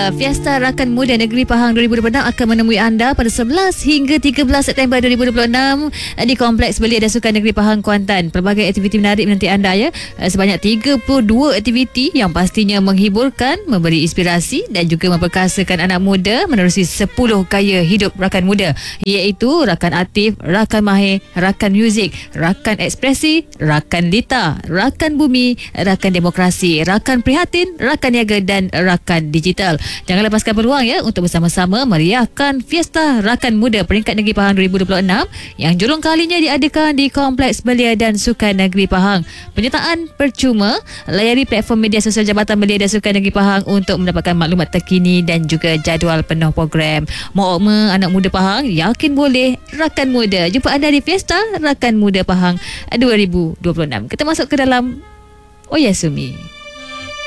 Fiesta Rakan Muda Negeri Pahang 2026 akan menemui anda pada 11 hingga 13 September 2026 di Kompleks Belia dan Sukan Negeri Pahang, Kuantan. Pelbagai aktiviti menarik menanti anda ya. Sebanyak 32 aktiviti yang pastinya menghiburkan, memberi inspirasi dan juga memperkasakan anak muda menerusi 10 gaya hidup rakan muda, iaitu rakan aktif, rakan mahir, rakan muzik, rakan ekspresi, rakan lita, rakan bumi, rakan demokrasi, rakan prihatin, rakan niaga dan rakan digital. Jangan lepaskan peluang ya untuk bersama-sama meriahkan Fiesta Rakan Muda Peringkat Negeri Pahang 2026 yang julung kalinya diadakan di Kompleks Belia dan Sukan Negeri Pahang. Penyertaan percuma. Layari platform media sosial Jabatan Belia dan Sukan Negeri Pahang untuk mendapatkan maklumat terkini dan juga jadual penuh program. Mokma anak muda Pahang, yakin boleh rakan muda. Jumpa anda di Fiesta Rakan Muda Pahang 2026. Kita masuk ke dalam Oyasumi.